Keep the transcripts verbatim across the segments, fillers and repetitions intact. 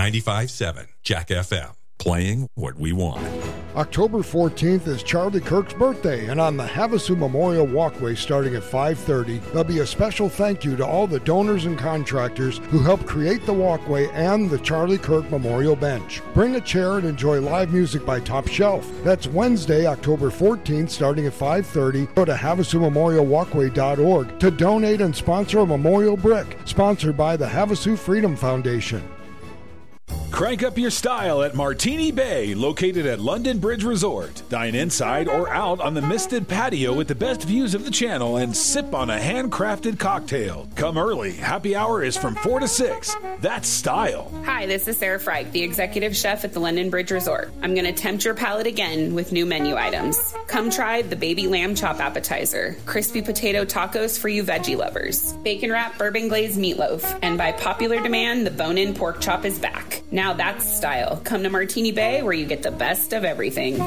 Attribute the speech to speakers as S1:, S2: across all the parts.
S1: ninety-five point seven Jack F M, playing what we want.
S2: October fourteenth is Charlie Kirk's birthday, and on the Havasu Memorial Walkway starting at five thirty, there'll be a special thank you to all the donors and contractors who helped create the walkway and the Charlie Kirk Memorial Bench. Bring a chair and enjoy live music by Top Shelf. That's Wednesday, October fourteenth, starting at five thirty. Go to havasu memorial walkway dot org to donate and sponsor a memorial brick, sponsored by the Havasu Freedom Foundation.
S3: Crank up your style at Martini Bay, located at London Bridge Resort. Dine inside or out on the misted patio with the best views of the channel and sip on a handcrafted cocktail. Come early. Happy hour is from four to six. That's style.
S4: Hi, this is Sarah Freich, the executive chef at the London Bridge Resort. I'm going to tempt your palate again with new menu items. Come try the baby lamb chop appetizer, crispy potato tacos for you veggie lovers, bacon wrap bourbon glazed meatloaf, and by popular demand, the bone-in pork chop is back. Now that's style. Come to Martini Bay where you get the best of everything.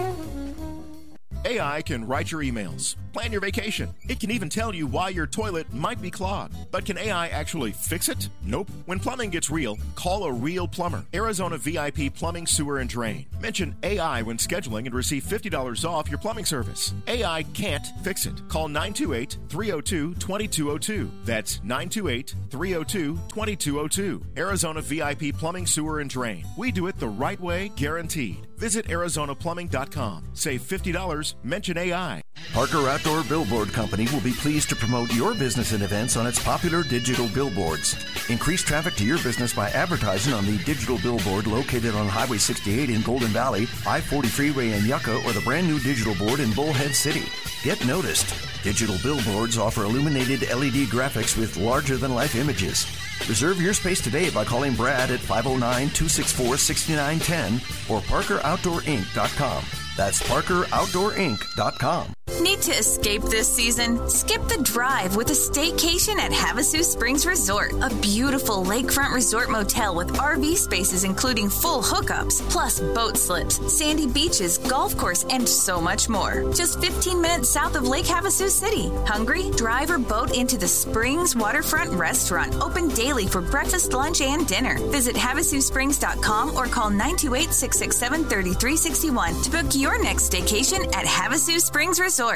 S5: A I can write your emails, plan your vacation. It can even tell you why your toilet might be clogged. But can A I actually fix it? Nope. When plumbing gets real, call a real plumber. Arizona V I P Plumbing, Sewer, and Drain. Mention A I when scheduling and receive fifty dollars off your plumbing service. A I can't fix it. Call nine two eight, three oh two, two two zero two. That's nine two eight, three oh two, two two zero two. Arizona V I P Plumbing, Sewer, and Drain. We do it the right way, guaranteed. Visit arizona plumbing dot com. Save fifty dollars. Mention A I.
S6: Parker Outdoor Billboard Company will be pleased to promote your business and events on its popular digital billboards. Increase traffic to your business by advertising on the digital billboard located on Highway sixty-eight in Golden Valley, I forty freeway in Yucca, or the brand new digital board in Bullhead City. Get noticed. Digital billboards offer illuminated L E D graphics with larger-than-life images. Reserve your space today by calling Brad at five oh nine, two six four, six nine one zero or parker outdoor inc dot com. That's parker outdoor inc dot com.
S7: Need to escape this season? Skip the drive with a staycation at Havasu Springs Resort, a beautiful lakefront resort motel with R V spaces including full hookups, plus boat slips, sandy beaches, golf course, and so much more. Just fifteen minutes south of Lake Havasu City. Hungry? Drive or boat into the Springs Waterfront Restaurant, open daily for breakfast, lunch, and dinner. Visit havasu springs dot com or call nine two eight, six six seven, three three six one to book your next staycation at Havasu Springs Resort.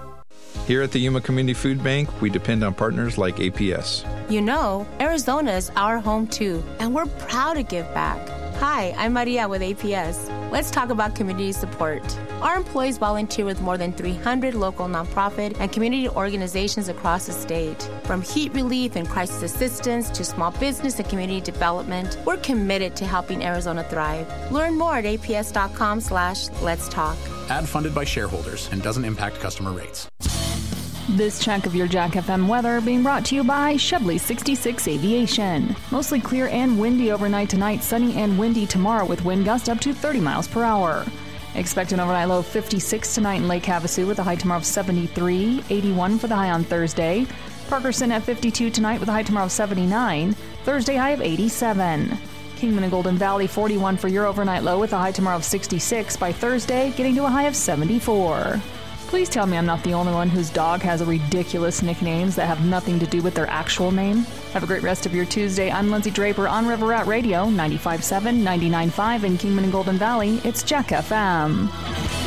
S8: Here at the Yuma Community Food Bank, we depend on partners like A P S.
S9: You know, Arizona is our home too, and we're proud to give back. Hi, I'm Maria with A P S. Let's talk about community support. Our employees volunteer with more than three hundred local nonprofit and community organizations across the state. From heat relief and crisis assistance to small business and community development, we're committed to helping Arizona thrive. Learn more at aps.com slash let's talk.
S10: Ad funded by shareholders and doesn't impact customer rates.
S11: This check of your Jack F M weather being brought to you by Shebley sixty-six Aviation. Mostly clear and windy overnight tonight, sunny and windy tomorrow with wind gusts up to thirty miles per hour. Expect an overnight low of fifty-six tonight in Lake Havasu with a high tomorrow of seventy-three, eighty-one for the high on Thursday. Parkerson at fifty-two tonight with a high tomorrow of seventy-nine, Thursday high of eighty-seven. Kingman and Golden Valley forty-one for your overnight low with a high tomorrow of sixty-six, by Thursday getting to a high of seventy-four. Please tell me I'm not the only one whose dog has ridiculous nicknames that have nothing to do with their actual name. Have a great rest of your Tuesday. I'm Lindsay Draper on River Rat Radio, ninety-five point seven, ninety-nine point five in Kingman and Golden Valley. It's Jack F M.